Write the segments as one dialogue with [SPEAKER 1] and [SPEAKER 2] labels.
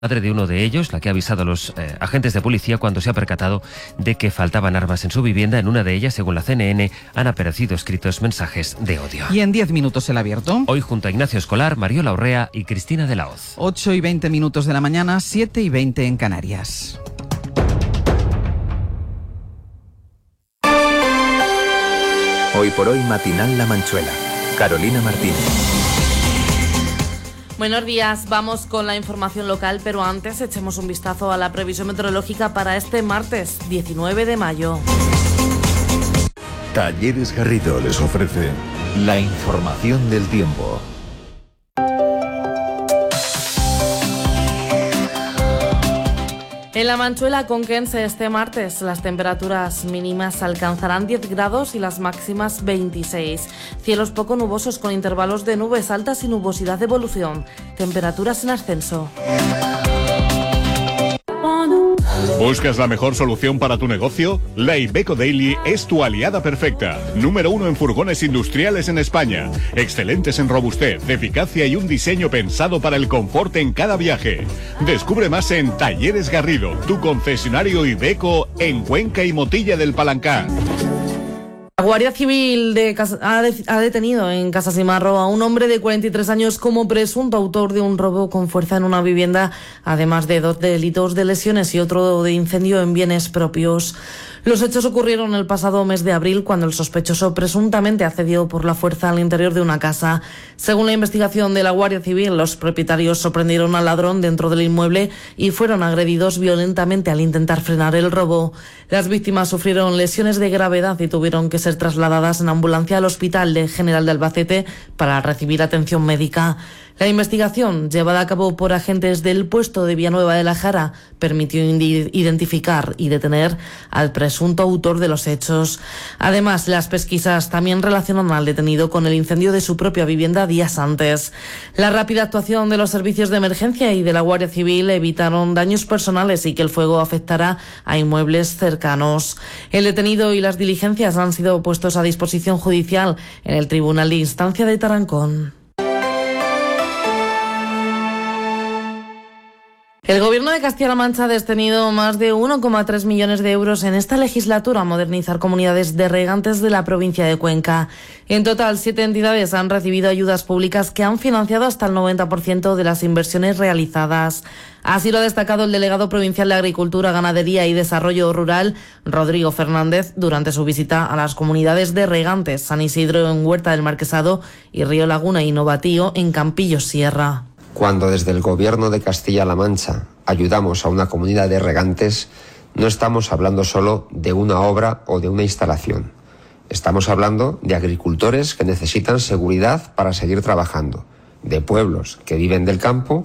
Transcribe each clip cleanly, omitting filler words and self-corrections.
[SPEAKER 1] Madre de uno de ellos, la que ha avisado a los agentes de policía cuando se ha percatado de que faltaban armas en su vivienda. En una de ellas, según la CNN, han aparecido escritos mensajes de odio.
[SPEAKER 2] Y en 10 minutos el abierto.
[SPEAKER 1] Hoy junto a Ignacio Escolar, Mariola Urrea y Cristina de la Hoz.
[SPEAKER 2] 8:20 de la mañana, 7:20 en Canarias.
[SPEAKER 3] Hoy por hoy matinal La Manchuela. Carolina Martínez.
[SPEAKER 4] Buenos días, vamos con la información local, pero antes echemos un vistazo a la previsión meteorológica para este martes 19 de mayo.
[SPEAKER 5] Talleres Garrido les ofrece la información del tiempo.
[SPEAKER 4] En la Manchuela conquense este martes las temperaturas mínimas alcanzarán 10 grados y las máximas 26. Cielos poco nubosos con intervalos de nubes altas y nubosidad de evolución. Temperaturas en ascenso.
[SPEAKER 6] ¿Buscas la mejor solución para tu negocio? La Iveco Daily es tu aliada perfecta. Número 1 en furgones industriales en España. Excelentes en robustez, eficacia y un diseño pensado para el confort en cada viaje. Descubre más en Talleres Garrido, tu concesionario Iveco en Cuenca y Motilla del Palancar.
[SPEAKER 4] La Guardia Civil ha detenido en Casassimarro a un hombre de 43 años como presunto autor de un robo con fuerza en una vivienda, además de 2 delitos de lesiones y otro de incendio en bienes propios. Los hechos ocurrieron el pasado mes de abril, cuando el sospechoso presuntamente accedió por la fuerza al interior de una casa. Según la investigación de la Guardia Civil, los propietarios sorprendieron al ladrón dentro del inmueble y fueron agredidos violentamente al intentar frenar el robo. Las víctimas sufrieron lesiones de gravedad y tuvieron que ser trasladadas en ambulancia al Hospital General de Albacete para recibir atención médica. La investigación, llevada a cabo por agentes del puesto de Villanueva de la Jara, permitió identificar y detener al presunto autor de los hechos. Además, las pesquisas también relacionan al detenido con el incendio de su propia vivienda días antes. La rápida actuación de los servicios de emergencia y de la Guardia Civil evitaron daños personales y que el fuego afectara a inmuebles cercanos. El detenido y las diligencias han sido puestos a disposición judicial en el Tribunal de Instancia de Tarancón. El Gobierno de Castilla-La Mancha ha destinido más de 1,3 millones de euros en esta legislatura a modernizar comunidades de regantes de la provincia de Cuenca. En total, 7 entidades han recibido ayudas públicas que han financiado hasta el 90% de las inversiones realizadas. Así lo ha destacado el delegado provincial de Agricultura, Ganadería y Desarrollo Rural, Rodrigo Fernández, durante su visita a las comunidades de regantes San Isidro en Huerta del Marquesado y Río Laguna y Novatío en Campillos Sierra.
[SPEAKER 7] Cuando desde el Gobierno de Castilla-La Mancha ayudamos a una comunidad de regantes, no estamos hablando solo de una obra o de una instalación. Estamos hablando de agricultores que necesitan seguridad para seguir trabajando, de pueblos que viven del campo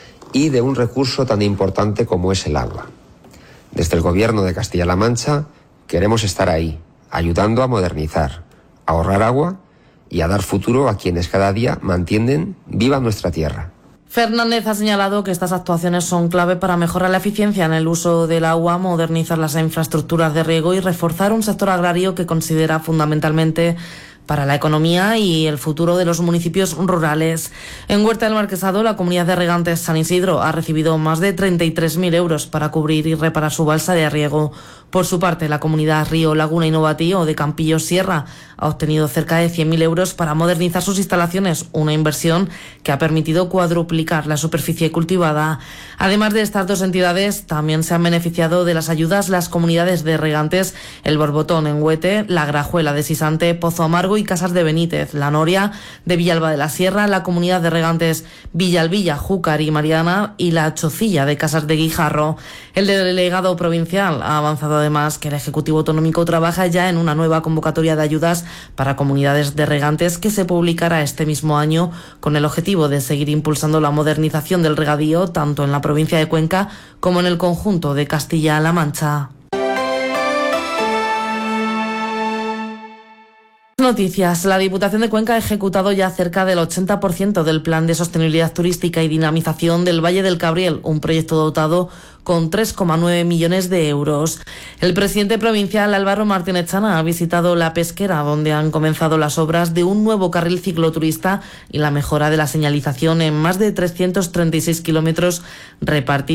[SPEAKER 7] y de un recurso tan importante como es el agua. Desde el Gobierno de Castilla-La Mancha queremos estar ahí, ayudando a modernizar, a ahorrar agua y a dar futuro a quienes cada día mantienen viva nuestra tierra.
[SPEAKER 4] Fernández ha señalado que estas actuaciones son clave para mejorar la eficiencia en el uso del agua, modernizar las infraestructuras de riego y reforzar un sector agrario que considera fundamentalmente para la economía y el futuro de los municipios rurales. En Huerta del Marquesado, la comunidad de regantes San Isidro ha recibido más de 33.000 euros para cubrir y reparar su balsa de riego. Por su parte, la comunidad Río Laguna y Novatío de Campillos Sierra ha obtenido cerca de 100.000 euros para modernizar sus instalaciones, una inversión que ha permitido cuadruplicar la superficie cultivada. Además de estas dos entidades, también se han beneficiado de las ayudas las comunidades de regantes El Borbotón en Huete, La Grajuela de Sisante, Pozo Amargo y Casas de Benítez, La Noria de Villalba de la Sierra, la comunidad de regantes Villalbilla, Júcar y Mariana y La Chocilla de Casas de Guijarro. El delegado provincial ha avanzado además que el Ejecutivo Autonómico trabaja ya en una nueva convocatoria de ayudas para comunidades de regantes que se publicará este mismo año con el objetivo de seguir impulsando la modernización del regadío tanto en la provincia de Cuenca como en el conjunto de Castilla-La Mancha. Noticias. La Diputación de Cuenca ha ejecutado ya cerca del 80% del plan de sostenibilidad turística y dinamización del Valle del Cabriel, un proyecto dotado con 3,9 millones de euros. El presidente provincial Álvaro Martínez Chana ha visitado La Pesquera, donde han comenzado las obras de un nuevo carril cicloturista y la mejora de la señalización en más de 336 kilómetros repartidos